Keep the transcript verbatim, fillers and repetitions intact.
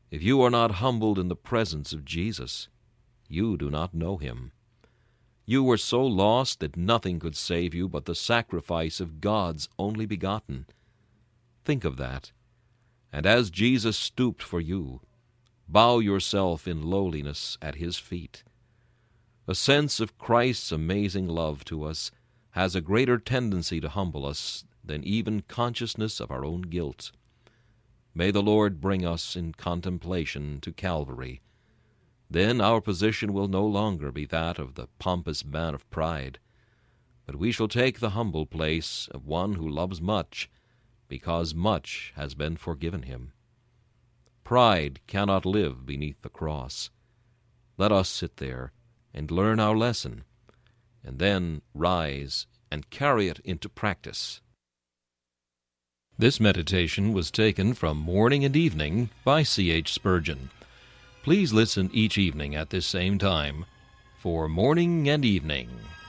If you are not humbled in the presence of Jesus, you do not know him. You were so lost that nothing could save you but the sacrifice of God's only begotten. Think of that. And as Jesus stooped for you, bow yourself in lowliness at his feet. A sense of Christ's amazing love to us has a greater tendency to humble us than even consciousness of our own guilt. May the Lord bring us in contemplation to Calvary. Then our position will no longer be that of the pompous man of pride, but we shall take the humble place of one who loves much, because much has been forgiven him. Pride cannot live beneath the cross. Let us sit there and learn our lesson, and then rise and carry it into practice. This meditation was taken from Morning and Evening by C H Spurgeon. Please listen each evening at this same time for Morning and Evening.